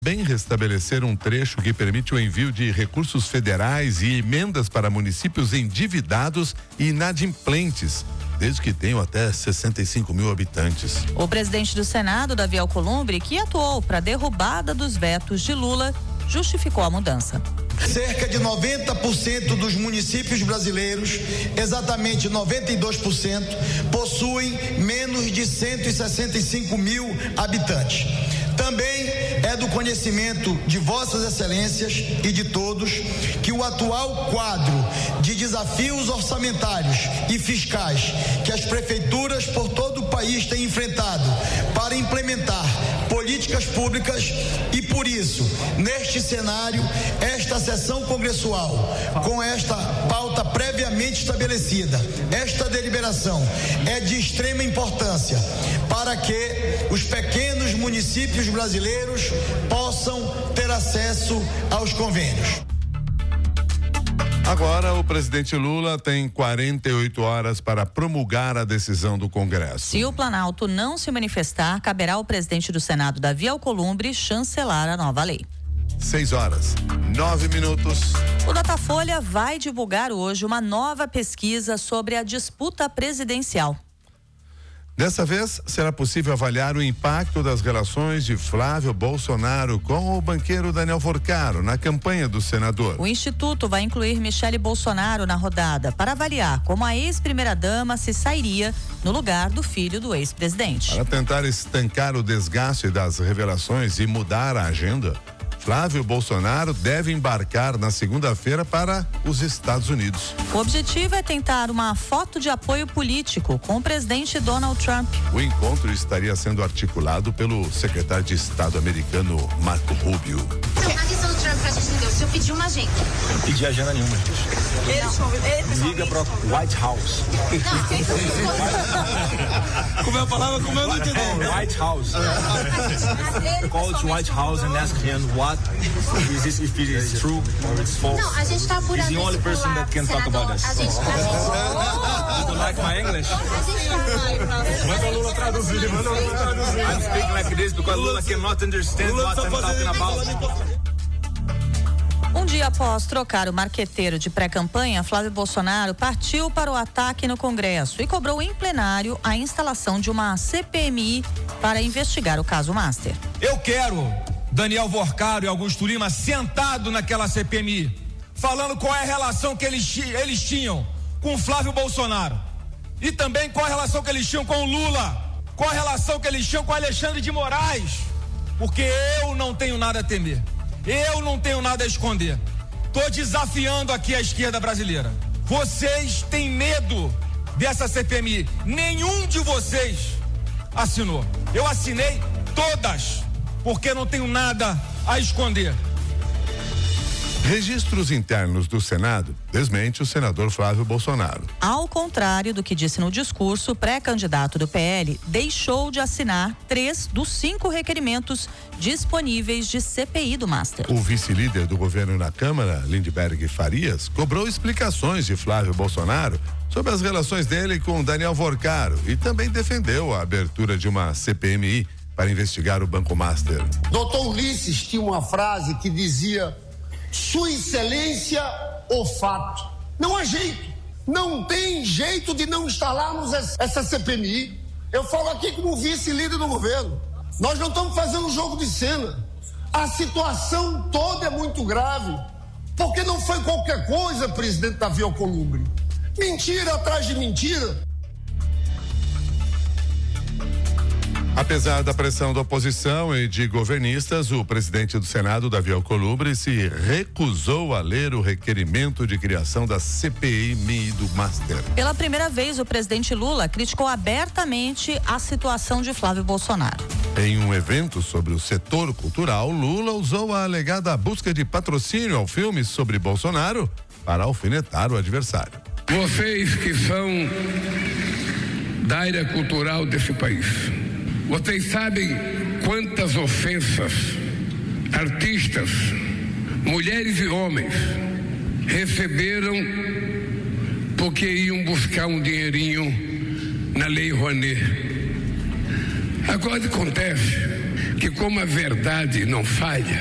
Bem restabelecer um trecho que permite o envio de recursos federais e emendas para municípios endividados e inadimplentes, desde que tenham até 65 mil habitantes. O presidente do Senado, Davi Alcolumbre, que atuou para a derrubada dos vetos de Lula, justificou a mudança. Cerca de 90% dos municípios brasileiros, exatamente 92%, possuem menos de 165 mil habitantes. Também é do conhecimento de Vossas Excelências e de todos que o atual quadro de desafios orçamentários e fiscais que as prefeituras por todo o país têm enfrentado para implementar políticas públicas e, por isso, neste cenário, esta sessão congressual, com esta pauta previamente estabelecida, esta deliberação é de extrema importância para que os pequenos municípios brasileiros possam ter acesso aos convênios. Agora, o presidente Lula tem 48 horas para promulgar a decisão do Congresso. Se o Planalto não se manifestar, caberá ao presidente do Senado, Davi Alcolumbre, chancelar a nova lei. 6:09. O Datafolha vai divulgar hoje uma nova pesquisa sobre a disputa presidencial. Dessa vez, será possível avaliar o impacto das relações de Flávio Bolsonaro com o banqueiro Daniel Forcaro na campanha do senador. O Instituto vai incluir Michele Bolsonaro na rodada para avaliar como a ex-primeira-dama se sairia no lugar do filho do ex-presidente. Para tentar estancar o desgaste das revelações e mudar a agenda, Flávio Bolsonaro deve embarcar na segunda-feira para os Estados Unidos. O objetivo é tentar uma foto de apoio político com o presidente Donald Trump. O encontro estaria sendo articulado pelo secretário de Estado americano Marco Rubio. Não, a questão do Trump pra gente entender, o senhor pediu uma agenda? Eu não pedi agenda nenhuma. Liga pro White House. Como é a palavra? Como eu não entendi? White House. Call to White House and ask him what is this, if it is true or it's false. Não, a gente tá apurando. He's the only person that can talk about this. A gente You don't like my English? Manda o Lula traduzir, manda o Lula traduzir. I'm speaking like this because Lula cannot understand what I'm talking about. Um dia após trocar o marqueteiro de pré-campanha, Flávio Bolsonaro partiu para o ataque no Congresso e cobrou em plenário a instalação de uma CPMI para investigar o caso Master. Eu quero Daniel Forcaro e Augusto Lima sentado naquela CPMI, falando qual é a relação que eles tinham com Flávio Bolsonaro e também qual a relação que eles tinham com o Lula, qual a relação que eles tinham com Alexandre de Moraes, porque eu não tenho nada a temer. Eu não tenho nada a esconder. Tô desafiando aqui a esquerda brasileira. Vocês têm medo dessa CPMI. Nenhum de vocês assinou. Eu assinei todas, porque não tenho nada a esconder. Registros internos do Senado desmente o senador Flávio Bolsonaro. Ao contrário do que disse no discurso, o pré-candidato do PL deixou de assinar 3 dos 5 requerimentos disponíveis de CPI do Master. O vice-líder do governo na Câmara, Lindbergh Farias, cobrou explicações de Flávio Bolsonaro sobre as relações dele com Daniel Forcaro e também defendeu a abertura de uma CPMI para investigar o Banco Master. Doutor Ulisses tinha uma frase que dizia: Sua Excelência, o fato. Não há jeito. Não tem jeito de não instalarmos essa CPMI. Eu falo aqui como vice-líder do governo. Nós não estamos fazendo um jogo de cena. A situação toda é muito grave. Porque não foi qualquer coisa, presidente Davi Alcolumbre. Mentira atrás de mentira. Apesar da pressão da oposição e de governistas, o presidente do Senado, Davi Alcolumbre, se recusou a ler o requerimento de criação da CPMI do Master. Pela primeira vez, o presidente Lula criticou abertamente a situação de Flávio Bolsonaro. Em um evento sobre o setor cultural, Lula usou a alegada busca de patrocínio ao filme sobre Bolsonaro para alfinetar o adversário. Vocês que são da área cultural desse país, vocês sabem quantas ofensas artistas, mulheres e homens receberam porque iam buscar um dinheirinho na Lei Rouanet. Agora acontece Porque como a verdade não falha,